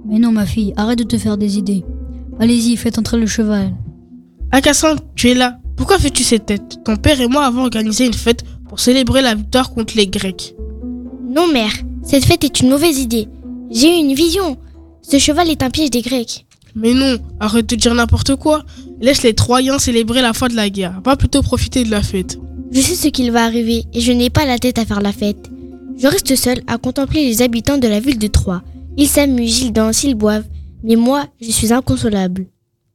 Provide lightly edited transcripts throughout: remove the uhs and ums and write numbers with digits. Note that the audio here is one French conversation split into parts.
Mais non, ma fille, arrête de te faire des idées. Allez-y, faites entrer le cheval. Ah Cassandre, tu es là. Pourquoi fais-tu cette tête? Ton père et moi avons organisé une fête pour célébrer la victoire contre les Grecs. Non, mère, cette fête est une mauvaise idée. J'ai eu une vision. Ce cheval est un piège des Grecs. Mais non, arrête de dire n'importe quoi. Laisse les Troyens célébrer la fin de la guerre. Va plutôt profiter de la fête. Je sais ce qu'il va arriver et je n'ai pas la tête à faire la fête. Je reste seule à contempler les habitants de la ville de Troie. Ils s'amusent, ils dansent, ils boivent. Mais moi, je suis inconsolable.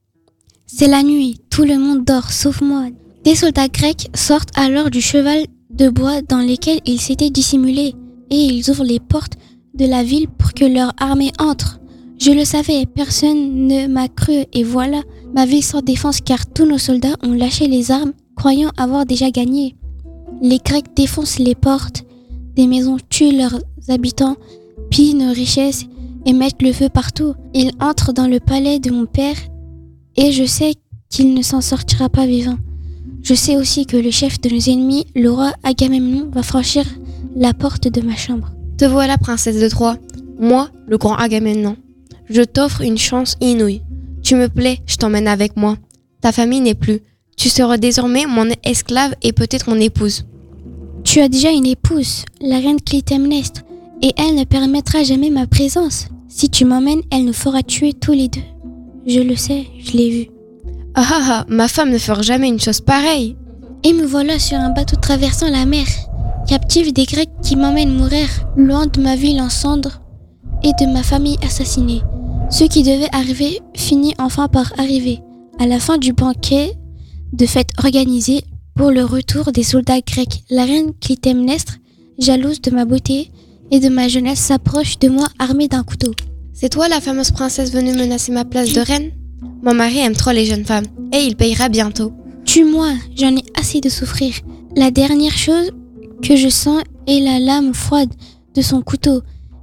C'est la nuit, tout le monde dort, sauf moi. Des soldats grecs sortent alors du cheval de bois dans lesquels ils s'étaient dissimulés et ils ouvrent les portes de la ville pour que leur armée entre. Je le savais, personne ne m'a cru et voilà, ma ville sans défense car tous nos soldats ont lâché les armes, croyant avoir déjà gagné. Les Grecs défoncent les portes des maisons, tuent leurs habitants, pillent nos richesses et mettent le feu partout. Ils entrent dans le palais de mon père et je sais qu'il ne s'en sortira pas vivant. Je sais aussi que le chef de nos ennemis, le roi Agamemnon, va franchir la porte de ma chambre. Te voilà, princesse de Troie. Moi, le grand Agamemnon. Je t'offre une chance inouïe. Tu me plais, je t'emmène avec moi. Ta famille n'est plus. Tu seras désormais mon esclave et peut-être mon épouse. Tu as déjà une épouse, la reine Clytemnestre, et elle ne permettra jamais ma présence. Si tu m'emmènes, elle nous fera tuer tous les deux. Je le sais, je l'ai vu. Ah ah ah, ma femme ne fera jamais une chose pareille. Et me voilà sur un bateau traversant la mer, captive des Grecs qui m'emmènent mourir, loin de ma ville en cendres et de ma famille assassinée. Ce qui devait arriver finit enfin par arriver. À la fin du banquet de fête organisé pour le retour des soldats grecs, la reine Clytemnestre, jalouse de ma beauté et de ma jeunesse, s'approche de moi armée d'un couteau. C'est toi la fameuse princesse venue menacer ma place de reine? Mon mari aime trop les jeunes femmes et il payera bientôt. Tue-moi, j'en ai assez de souffrir. La dernière chose que je sens est la lame froide de son couteau.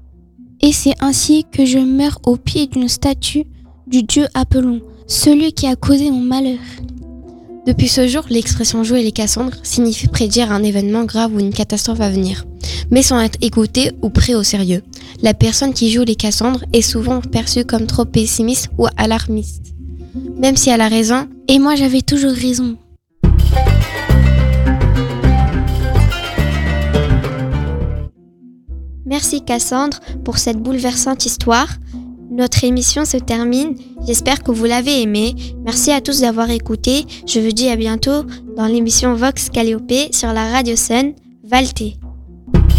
Et c'est ainsi que je meurs au pied d'une statue du dieu Apollon, celui qui a causé mon malheur. Depuis ce jour, l'expression jouer les Cassandres signifie prédire un événement grave ou une catastrophe à venir, mais sans être écouté ou pris au sérieux. La personne qui joue les Cassandres est souvent perçue comme trop pessimiste ou alarmiste, même si elle a raison. Et moi j'avais toujours raison. Merci Cassandre pour cette bouleversante histoire. Notre émission se termine. J'espère que vous l'avez aimée. Merci à tous d'avoir écouté. Je vous dis à bientôt dans l'émission Vox Calliope sur la Radio Sun. Valté.